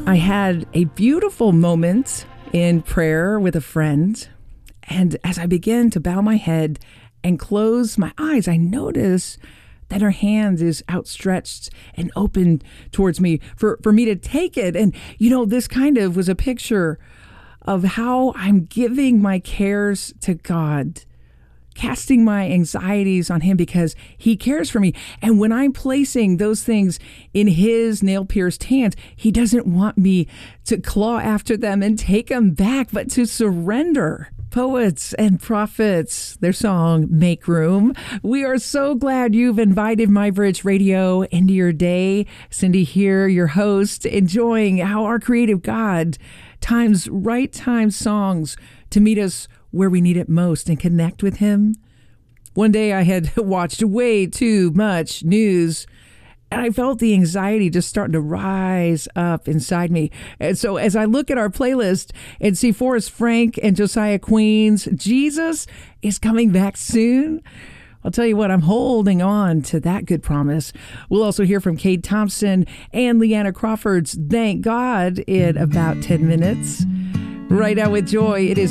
I had a beautiful moment in prayer with a friend, and as I began to bow my head and close my eyes, I noticed that her hand is outstretched and open towards me for me to take it. And, this kind of was a picture of how I'm giving my cares to God, casting my anxieties on him because he cares for me. And when I'm placing those things in his nail-pierced hands, he doesn't want me to claw after them and take them back, but to surrender. Poets and Prophets, their song, Make Room. We are so glad you've invited My Bridge Radio into your day. Cindy here, your host, enjoying how our creative God times right time songs to meet us where we need it most and connect with him. One day I had watched way too much news, and I felt the anxiety just starting to rise up inside me. And so as I look at our playlist and see Forrest Frank and Josiah Queen's Jesus is Coming Back Soon, I'll tell you what, I'm holding on to that good promise. We'll also hear from Cade Thompson and Leanna Crawford's Thank God in about 10 minutes. Right Now with Joy, it is